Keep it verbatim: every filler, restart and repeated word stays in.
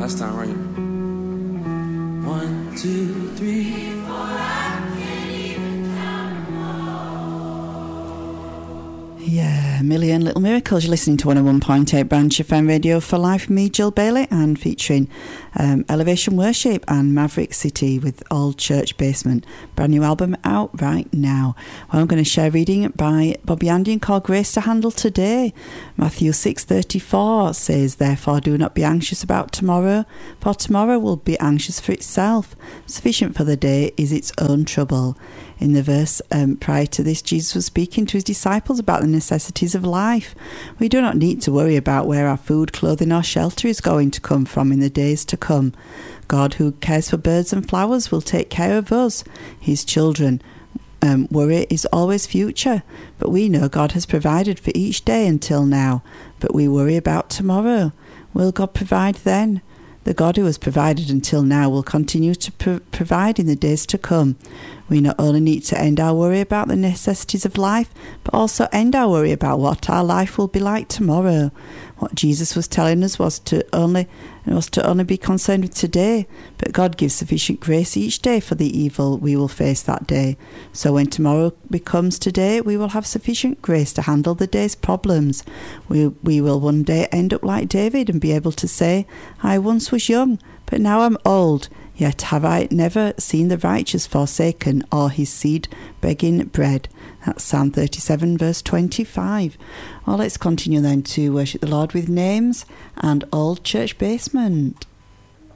Last time, right? One, two, three. Yeah, Million Little Miracles. You're listening to one oh one point eight Branch F M Radio for Life with me, Jill Bailey, and featuring um, Elevation Worship and Maverick City with Old Church Basement. Brand new album out right now. Well, I'm going to share reading by Bobby Andian called Grace to Handle Today. Matthew six thirty-four says, "Therefore do not be anxious about tomorrow, for tomorrow will be anxious for itself. Sufficient for the day is its own trouble." In the verse um, prior to this, Jesus was speaking to his disciples about the necessities of life. We do not need to worry about where our food, clothing or shelter is going to come from in the days to come. God, who cares for birds and flowers, will take care of us, his children. Um, worry is always future, but we know God has provided for each day until now. But we worry about tomorrow. Will God provide then? The God who has provided until now will continue to pro- provide in the days to come. We not only need to end our worry about the necessities of life, but also end our worry about what our life will be like tomorrow. What Jesus was telling us was to only was to only be concerned with today, but God gives sufficient grace each day for the evil we will face that day. So when tomorrow becomes today, we will have sufficient grace to handle the day's problems. We we will one day end up like David and be able to say, "I once was young, but now I'm old. Yet have I never seen the righteous forsaken, or his seed begging bread." That's Psalm thirty-seven, verse twenty-five. Well, let's continue then to worship the Lord with Names and Old Church Basement.